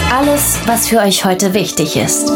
Alles, was für euch heute wichtig ist.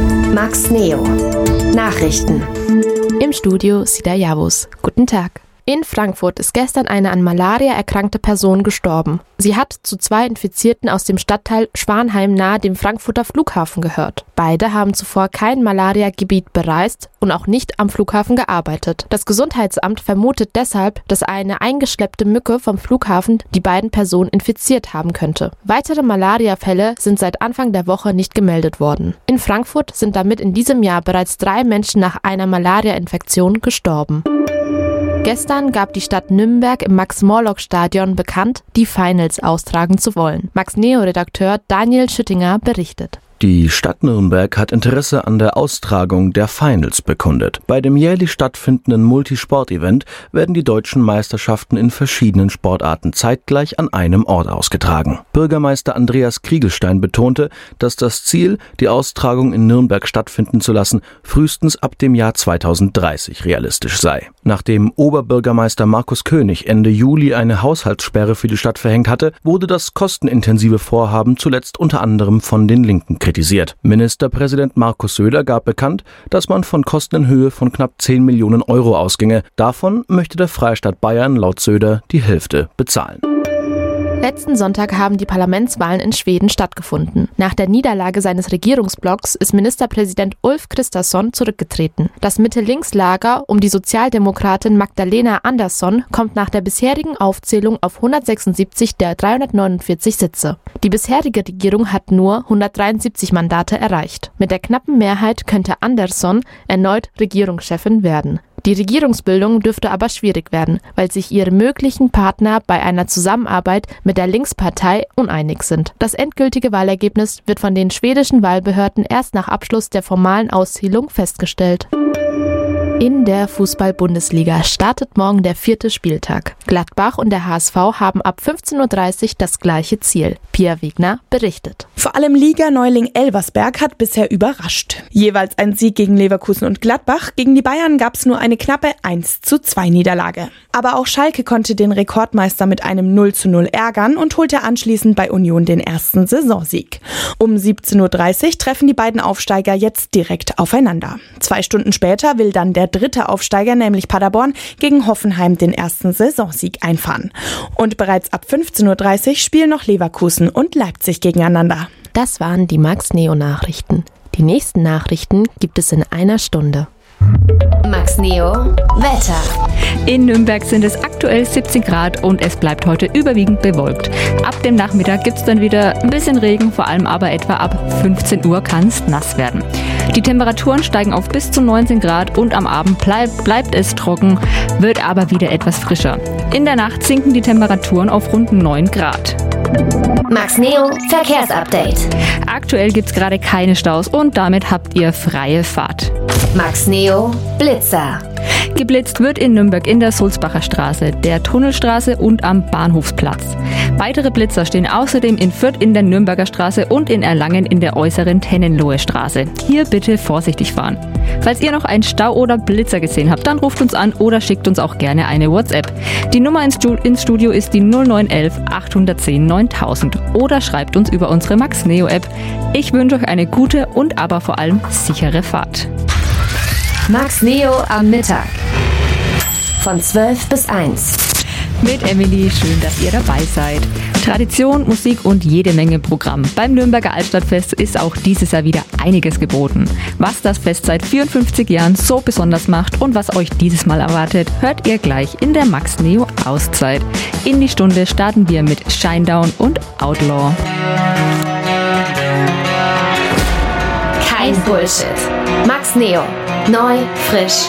Max Neo. Nachrichten. Im Studio Sida Yavuz. Guten Tag. In Frankfurt ist gestern eine an Malaria erkrankte Person gestorben. Sie hat zu 2 Infizierten aus dem Stadtteil Schwanheim nahe dem Frankfurter Flughafen gehört. Beide haben zuvor kein Malaria-Gebiet bereist und auch nicht am Flughafen gearbeitet. Das Gesundheitsamt vermutet deshalb, dass eine eingeschleppte Mücke vom Flughafen die beiden Personen infiziert haben könnte. Weitere Malaria-Fälle sind seit Anfang der Woche nicht gemeldet worden. In Frankfurt sind damit in diesem Jahr bereits 3 Menschen nach einer Malaria-Infektion gestorben. Gestern gab die Stadt Nürnberg im Max-Morlock-Stadion bekannt, die Finals austragen zu wollen. Max-Neo-Redakteur Daniel Schüttinger berichtet. Die Stadt Nürnberg hat Interesse an der Austragung der Finals bekundet. Bei dem jährlich stattfindenden Multisport-Event werden die deutschen Meisterschaften in verschiedenen Sportarten zeitgleich an einem Ort ausgetragen. Bürgermeister Andreas Kriegelstein betonte, dass das Ziel, die Austragung in Nürnberg stattfinden zu lassen, frühestens ab dem Jahr 2030 realistisch sei. Nachdem Oberbürgermeister Markus König Ende Juli eine Haushaltssperre für die Stadt verhängt hatte, wurde das kostenintensive Vorhaben zuletzt unter anderem von den Linken kritisiert. Ministerpräsident Markus Söder gab bekannt, dass man von Kosten in Höhe von knapp 10 Millionen Euro ausginge. Davon möchte der Freistaat Bayern laut Söder die Hälfte bezahlen. Letzten Sonntag haben die Parlamentswahlen in Schweden stattgefunden. Nach der Niederlage seines Regierungsblocks ist Ministerpräsident Ulf Kristersson zurückgetreten. Das Mitte-Links-Lager um die Sozialdemokratin Magdalena Andersson kommt nach der bisherigen Aufzählung auf 176 der 349 Sitze. Die bisherige Regierung hat nur 173 Mandate erreicht. Mit der knappen Mehrheit könnte Andersson erneut Regierungschefin werden. Die Regierungsbildung dürfte aber schwierig werden, weil sich ihre möglichen Partner bei einer Zusammenarbeit mit der Linkspartei uneinig sind. Das endgültige Wahlergebnis wird von den schwedischen Wahlbehörden erst nach Abschluss der formalen Auszählung festgestellt. In der Fußball-Bundesliga startet morgen der 4. Spieltag. Gladbach und der HSV haben ab 15:30 Uhr das gleiche Ziel. Pia Wegner berichtet. Vor allem Liga-Neuling Elversberg hat bisher überrascht. Jeweils ein Sieg gegen Leverkusen und Gladbach. Gegen die Bayern gab es nur eine knappe 1:2 Niederlage. Aber auch Schalke konnte den Rekordmeister mit einem 0:0 ärgern und holte anschließend bei Union den ersten Saisonsieg. Um 17:30 Uhr treffen die beiden Aufsteiger jetzt direkt aufeinander. 2 Stunden später will dann der 3. Aufsteiger, nämlich Paderborn, gegen Hoffenheim den ersten Saisonsieg einfahren. Und bereits ab 15:30 Uhr spielen noch Leverkusen und Leipzig gegeneinander. Das waren die Max-Neo-Nachrichten. Die nächsten Nachrichten gibt es in einer Stunde. Max Neo. Wetter. In Nürnberg sind es aktuell 17 Grad und es bleibt heute überwiegend bewölkt. Ab dem Nachmittag gibt es dann wieder ein bisschen Regen, vor allem aber etwa ab 15 Uhr kann es nass werden. Die Temperaturen steigen auf bis zu 19 Grad und am Abend bleibt es trocken, wird aber wieder etwas frischer. In der Nacht sinken die Temperaturen auf rund 9 Grad. Max Neo Verkehrsupdate. Aktuell gibt es gerade keine Staus und damit habt ihr freie Fahrt. Max Neo Blitzer. Geblitzt wird in Nürnberg in der Sulzbacher Straße, der Tunnelstraße und am Bahnhofsplatz. Weitere Blitzer stehen außerdem in Fürth in der Nürnberger Straße und in Erlangen in der äußeren Tennenlohe Straße. Hier bitte vorsichtig fahren. Falls ihr noch einen Stau oder Blitzer gesehen habt, dann ruft uns an oder schickt uns auch gerne eine WhatsApp. Die Nummer ins Studio ist die 0911 810 9000 oder schreibt uns über unsere Max Neo App. Ich wünsche euch eine gute und aber vor allem sichere Fahrt. Max Neo am Mittag. Von 12 bis 1. Mit Emily, schön, dass ihr dabei seid. Tradition, Musik und jede Menge Programm. Beim Nürnberger Altstadtfest ist auch dieses Jahr wieder einiges geboten. Was das Fest seit 54 Jahren so besonders macht und was euch dieses Mal erwartet, hört ihr gleich in der Max Neo Auszeit. In die Stunde starten wir mit Shinedown und Outlaw. Kein Bullshit. Max Neo. Neu, frisch,